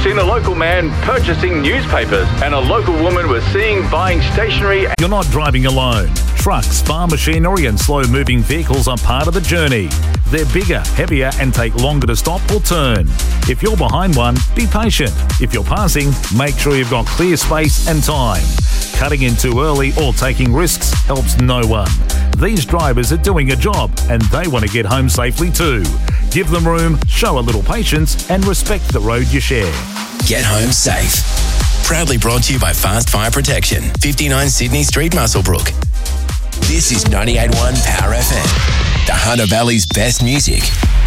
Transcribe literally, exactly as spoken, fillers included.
seen a local man purchasing newspapers, and a local woman was seen buying stationery. You're not driving alone. Trucks, farm machinery and slow-moving vehicles are part of the journey. They're bigger, heavier and take longer to stop or turn. If you're behind one, be patient. If you're passing, make sure you've got clear space and time. Cutting in too early or taking risks helps no one. These drivers are doing a job and they want to get home safely too. Give them room, show a little patience and respect the road you share. Get home safe. Proudly brought to you by Fast Fire Protection, fifty-nine Sydney Street, Muswellbrook. This is ninety-eight point one Power F M, the Hunter Valley's best music.